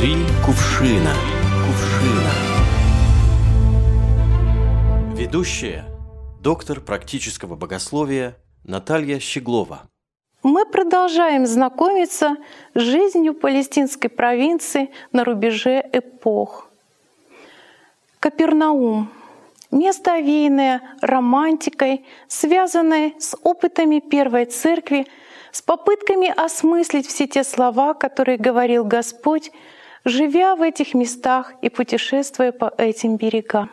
Три кувшина. Ведущая, доктор практического богословия Наталья Щеглова. Мы продолжаем знакомиться с жизнью палестинской провинции на рубеже эпох. Капернаум — место, овеянное романтикой, связанное с опытами Первой Церкви, с попытками осмыслить все те слова, которые говорил Господь, живя в этих местах и путешествуя по этим берегам.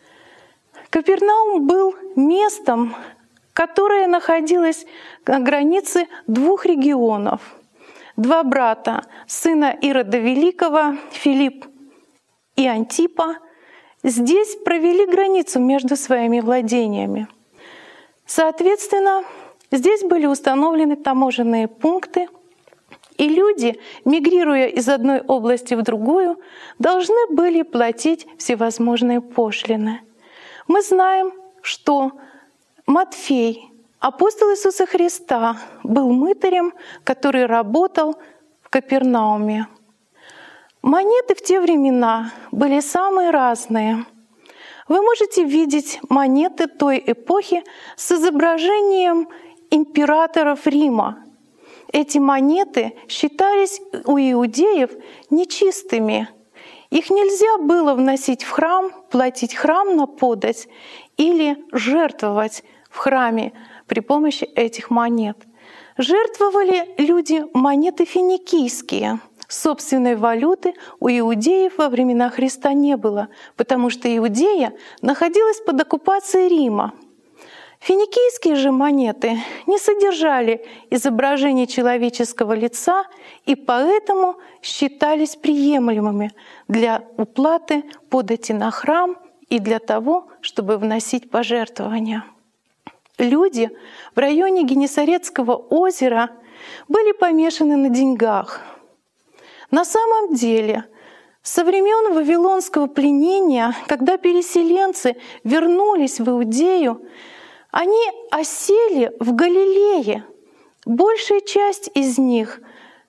Капернаум был местом, которое находилось на границе двух регионов. Два брата, сына Ирода Великого, Филипп и Антипа, здесь провели границу между своими владениями. Соответственно, здесь были установлены таможенные пункты, и люди, мигрируя из одной области в другую, должны были платить всевозможные пошлины. Мы знаем, что Матфей, апостол Иисуса Христа, был мытарем, который работал в Капернауме. Монеты в те времена были самые разные. Вы можете видеть монеты той эпохи с изображением императоров Рима. Эти монеты считались у иудеев нечистыми. Их нельзя было вносить в храм, платить храм на подать или жертвовать в храме при помощи этих монет. Жертвовали люди монеты финикийские. Собственной валюты у иудеев во времена Христа не было, потому что Иудея находилась под оккупацией Рима. Финикийские же монеты не содержали изображений человеческого лица и поэтому считались приемлемыми для уплаты подати на храм и для того, чтобы вносить пожертвования. Люди в районе Генесарецкого озера были помешаны на деньгах. На самом деле, со времен Вавилонского пленения, когда переселенцы вернулись в Иудею, они осели в Галилее. Большая часть из них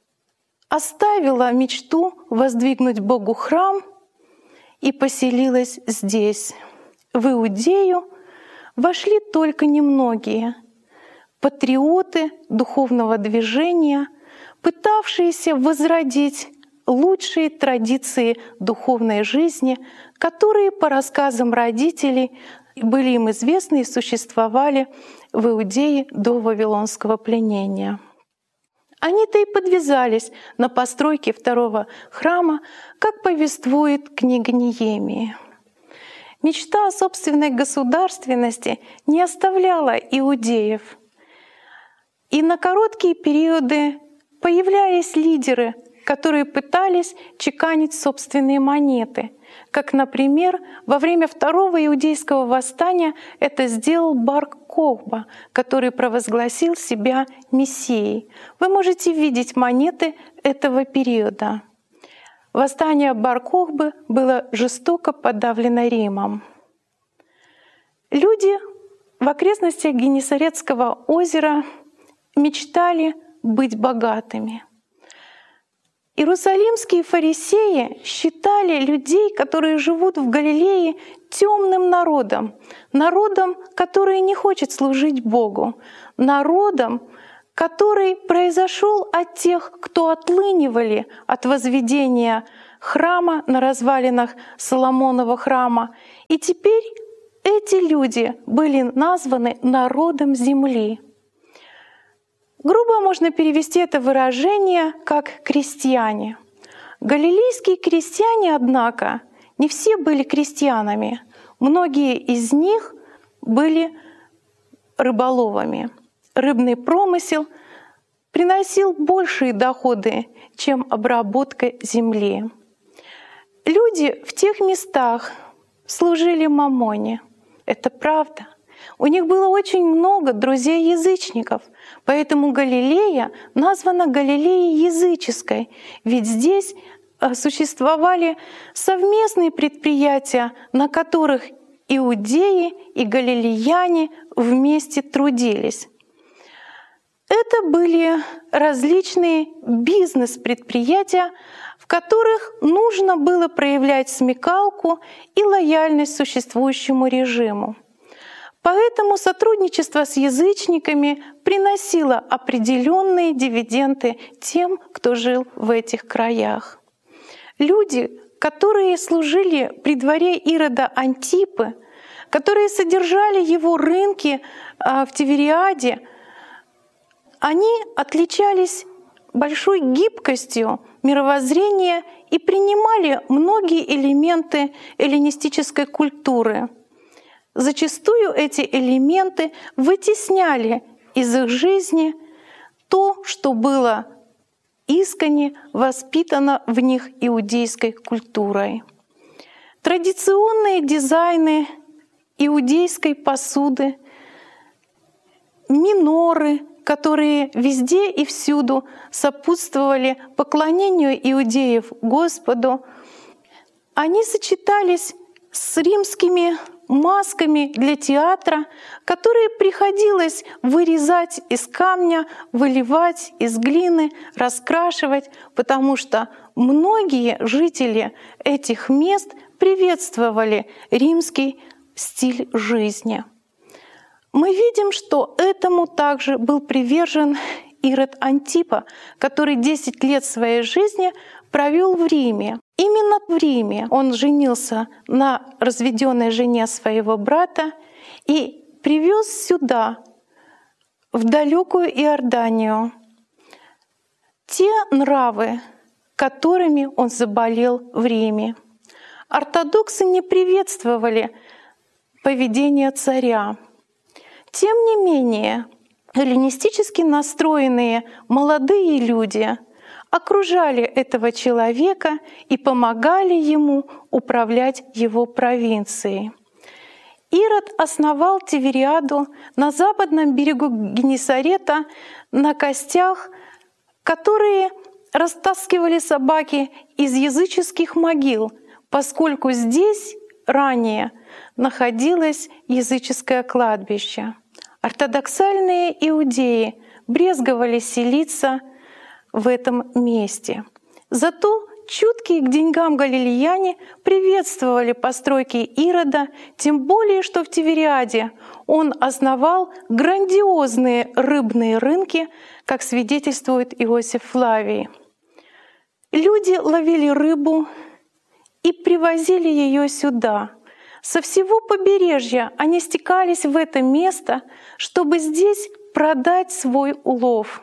оставила мечту воздвигнуть Богу храм и поселилась здесь. В Иудею вошли только немногие патриоты духовного движения, пытавшиеся возродить лучшие традиции духовной жизни, которые, по рассказам родителей, были им известны и существовали в Иудее до Вавилонского пленения. Они-то и подвязались на постройке второго храма, как повествует книга Неемии. Мечта о собственной государственности не оставляла иудеев. И на короткие периоды появлялись лидеры, которые пытались чеканить собственные монеты. Как, например, во время второго иудейского восстания это сделал Бар-Кохба, который провозгласил себя мессией. Вы можете видеть монеты этого периода. Восстание Бар-Кохбы было жестоко подавлено Римом. Люди в окрестностях Генесарецкого озера мечтали быть богатыми. Иерусалимские фарисеи считали людей, которые живут в Галилее, темным народом, народом, который не хочет служить Богу, народом, который произошел от тех, кто отлынивали от возведения храма на развалинах Соломонова храма. И теперь эти люди были названы народом земли. Грубо можно перевести это выражение как «крестьяне». Галилейские крестьяне, однако, не все были крестьянами. Многие из них были рыболовами. Рыбный промысел приносил большие доходы, чем обработка земли. Люди в тех местах служили мамоне. Это правда. У них было очень много друзей-язычников, поэтому Галилея названа Галилеей языческой, ведь здесь существовали совместные предприятия, на которых иудеи и галилеяне вместе трудились. Это были различные бизнес-предприятия, в которых нужно было проявлять смекалку и лояльность существующему режиму. Поэтому сотрудничество с язычниками приносило определенные дивиденды тем, кто жил в этих краях. Люди, которые служили при дворе Ирода Антипы, которые содержали его рынки в Тивериаде, они отличались большой гибкостью мировоззрения и принимали многие элементы эллинистической культуры. Зачастую эти элементы вытесняли из их жизни то, что было искренне воспитано в них иудейской культурой. Традиционные дизайны иудейской посуды, миноры, которые везде и всюду сопутствовали поклонению иудеев Господу, они сочетались с римскими масками для театра, которые приходилось вырезать из камня, выливать из глины, раскрашивать, потому что многие жители этих мест приветствовали римский стиль жизни. Мы видим, что этому также был привержен Ирод Антипа, который 10 лет своей жизни провел в Риме. Именно в Риме он женился на разведенной жене своего брата и привез сюда, в далекую Иорданию, те нравы, которыми он заболел в Риме. Ортодоксы не приветствовали поведение царя. Тем не менее, эллинистически настроенные молодые люди окружали этого человека и помогали ему управлять его провинцией. Ирод основал Тивериаду на западном берегу Генесарета на костях, которые растаскивали собаки из языческих могил, поскольку здесь ранее находилось языческое кладбище. Ортодоксальные иудеи брезговали селиться в этом месте. Зато чуткие к деньгам галилеяне приветствовали постройки Ирода, тем более что в Тивериаде он основал грандиозные рыбные рынки, как свидетельствует Иосиф Флавий. Люди ловили рыбу и привозили ее сюда. Со всего побережья они стекались в это место, чтобы здесь продать свой улов.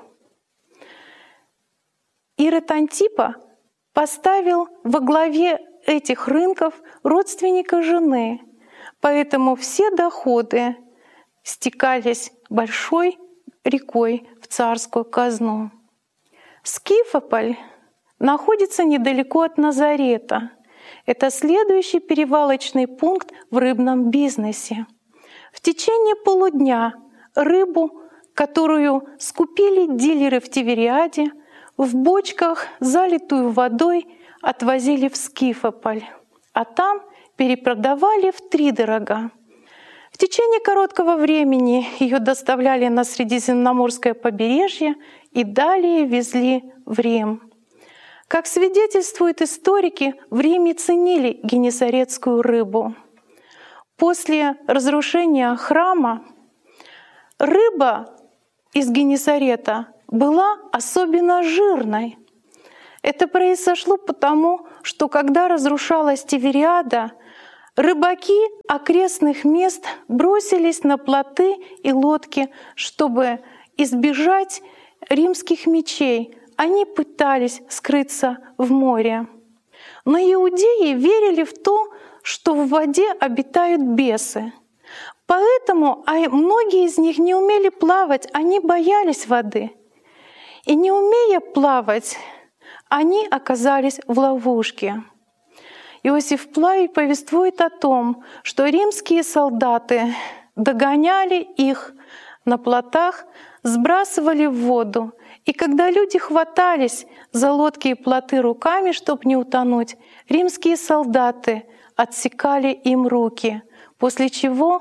Ирод Антипа поставил во главе этих рынков родственника жены, поэтому все доходы стекались большой рекой в царскую казну. Скифополь находится недалеко от Назарета. Это следующий перевалочный пункт в рыбном бизнесе. В течение полудня рыбу, которую скупили дилеры в Тивериаде, в бочках, залитую водой, отвозили в Скифополь, а там перепродавали втридорога. В течение короткого времени ее доставляли на Средиземноморское побережье и далее везли в Рим. Как свидетельствуют историки, в Риме ценили генесаретскую рыбу. После разрушения храма рыба из Генесарета была особенно жирной. Это произошло потому, что когда разрушалась Тивериада, рыбаки окрестных мест бросились на плоты и лодки, чтобы избежать римских мечей. Они пытались скрыться в море. Но иудеи верили в то, что в воде обитают бесы. Поэтому многие из них не умели плавать, они боялись воды. И не умея плавать, они оказались в ловушке. Иосиф Флавий повествует о том, что римские солдаты догоняли их на плотах, сбрасывали в воду. И когда люди хватались за лодки и плоты руками, чтобы не утонуть, римские солдаты отсекали им руки, после чего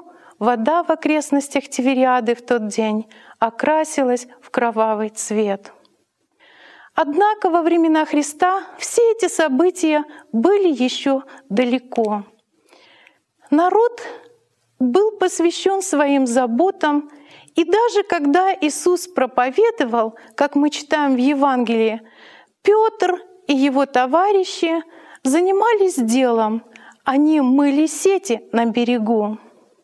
вода в окрестностях Тивериады в тот день окрасилась в кровавый цвет. Однако во времена Христа все эти события были еще далеко. Народ был посвящен своим заботам, и даже когда Иисус проповедовал, как мы читаем в Евангелии, Петр и его товарищи занимались делом, они мыли сети на берегу.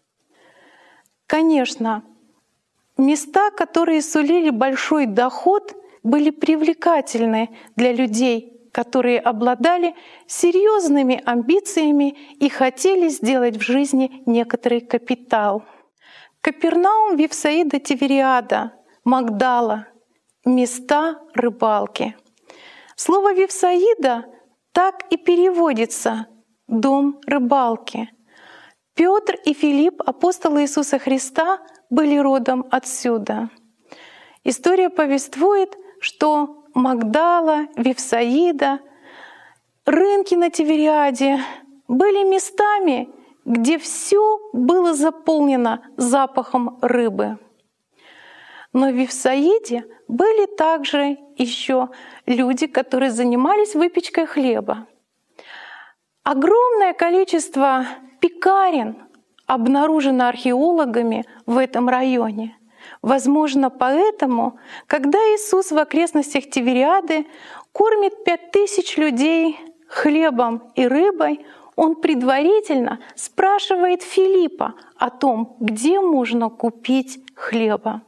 Конечно, места, которые сулили большой доход, были привлекательны для людей, которые обладали серьезными амбициями и хотели сделать в жизни некоторый капитал. Капернаум, Вифсаида, Тивериада, Магдала — места рыбалки. Слово «Вифсаида» так и переводится «дом рыбалки». Петр и Филипп, апостолы Иисуса Христа, были родом отсюда. История повествует, что Магдала, Вифсаида, рынки на Тивериаде были местами, где все было заполнено запахом рыбы. Но в Вифсаиде были также еще люди, которые занимались выпечкой хлеба. Огромное количество пекарен обнаружено археологами в этом районе. Возможно, поэтому, когда Иисус в окрестностях Тивериады кормит 5000 людей хлебом и рыбой, Он предварительно спрашивает Филиппа о том, где можно купить хлеба.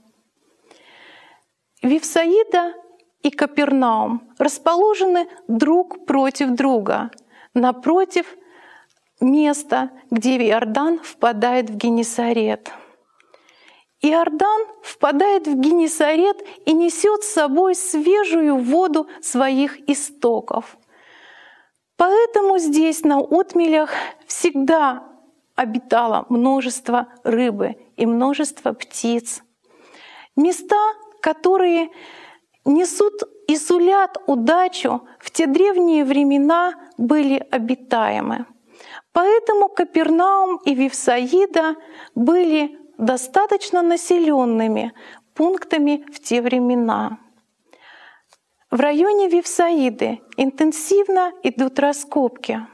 Вифсаида и Капернаум расположены друг против друга, напротив места, где Иордан впадает в Генесарет. Иордан впадает в Генесарет и несет с собой свежую воду своих истоков. Поэтому здесь, на отмелях, всегда обитало множество рыбы и множество птиц. Места, которые несут и сулят удачу, в те древние времена были обитаемы. Поэтому Капернаум и Вифсаида были достаточно населенными пунктами в те времена. В районе Вифсаиды интенсивно идут раскопки.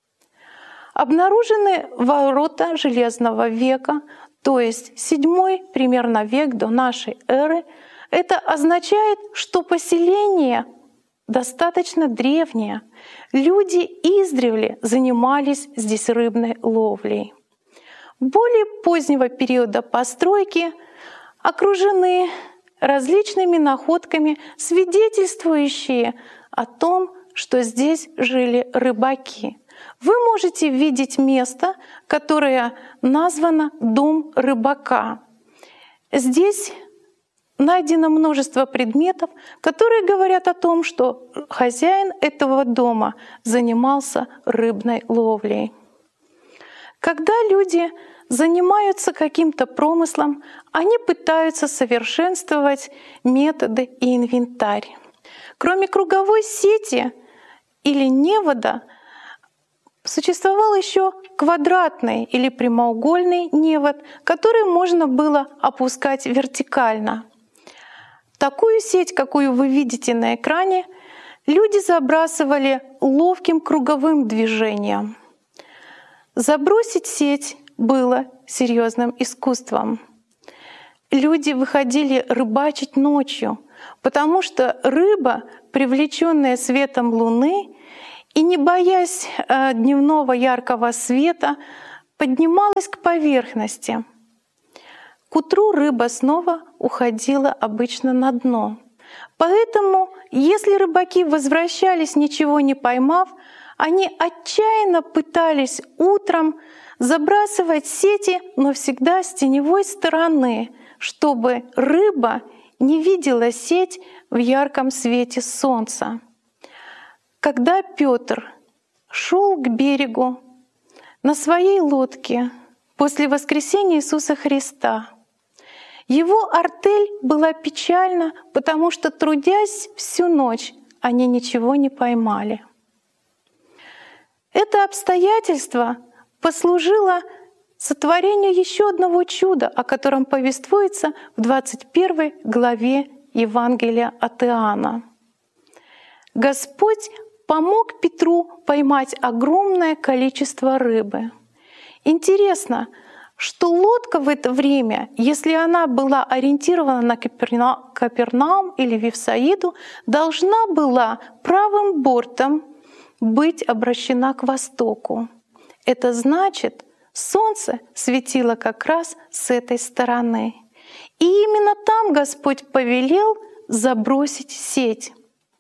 Обнаружены ворота Железного века, то есть 7 примерно век до нашей эры. Это означает, что поселение достаточно древнее. Люди издревле занимались здесь рыбной ловлей. Более позднего периода постройки окружены различными находками, свидетельствующие о том, что здесь жили рыбаки. Вы можете видеть место, которое названо «Дом рыбака». Здесь найдено множество предметов, которые говорят о том, что хозяин этого дома занимался рыбной ловлей. Когда люди занимаются каким-то промыслом, они пытаются совершенствовать методы и инвентарь. Кроме круговой сети или невода, существовал еще квадратный или прямоугольный невод, который можно было опускать вертикально. Такую сеть, какую вы видите на экране, люди забрасывали ловким круговым движением. Забросить сеть было серьезным искусством. Люди выходили рыбачить ночью, потому что рыба, привлеченная светом луны и не боясь дневного яркого света, поднималась к поверхности. К утру рыба снова уходила обычно на дно. Поэтому, если рыбаки возвращались, ничего не поймав, они отчаянно пытались утром забрасывать сети, но всегда с теневой стороны, чтобы рыба не видела сеть в ярком свете солнца. Когда Петр шел к берегу на своей лодке после воскресения Иисуса Христа, его артель была печальна, потому что, трудясь всю ночь, они ничего не поймали. Это обстоятельство послужило сотворению еще одного чуда, о котором повествуется в 21 главе Евангелия от Иоанна. Господь помог Петру поймать огромное количество рыбы. Интересно, что лодка в это время, если она была ориентирована на Капернаум или Вифсаиду, должна была правым бортом быть обращена к востоку. Это значит, солнце светило как раз с этой стороны. И именно там Господь повелел забросить сеть.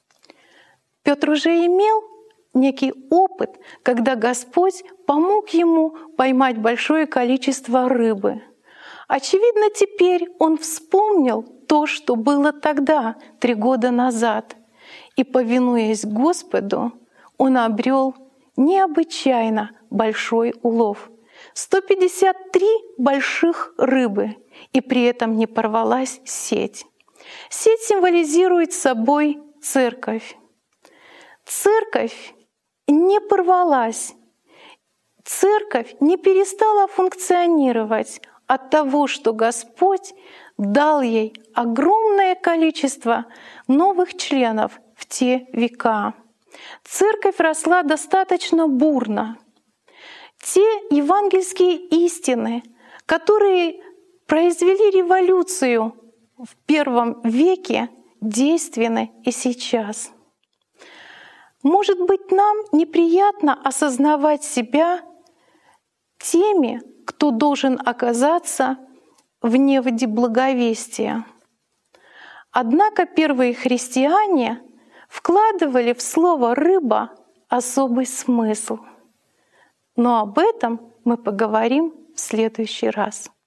Петр уже имел некий опыт, когда Господь помог ему поймать большое количество рыбы. Очевидно, теперь он вспомнил то, что было тогда, 3 года назад. И, повинуясь Господу, он обрел необычайно большой улов. 153 больших рыбы, и при этом не порвалась сеть. Сеть символизирует собой церковь. Церковь не порвалась. Церковь не перестала функционировать от того, что Господь дал ей огромное количество новых членов в те века. Церковь росла достаточно бурно. Те евангельские истины, которые произвели революцию в первом веке, действенны и сейчас. Может быть, нам неприятно осознавать себя теми, кто должен оказаться в неводе благовестия. Однако первые христиане вкладывали в слово «рыба» особый смысл. Но об этом мы поговорим в следующий раз.